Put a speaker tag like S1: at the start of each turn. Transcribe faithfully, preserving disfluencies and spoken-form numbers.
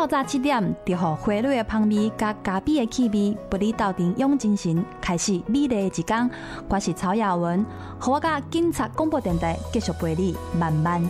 S1: 透早七点，就互花蕊的香味甲咖啡的气味，不离斗阵养精神，开始美丽的一天。我是曹雅文，和我甲警察广播电台继续陪你慢慢